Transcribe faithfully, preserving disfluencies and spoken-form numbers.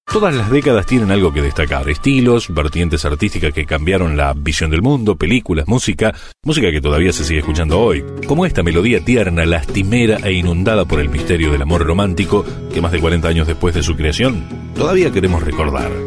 Todas las décadas tienen algo que destacar, estilos, vertientes artísticas que cambiaron la visión del mundo, películas, música, música que todavía se sigue escuchando hoy, como esta melodía tierna, lastimera e inundada por el misterio del amor romántico que más de cuarenta años después de su creación, todavía queremos recordar.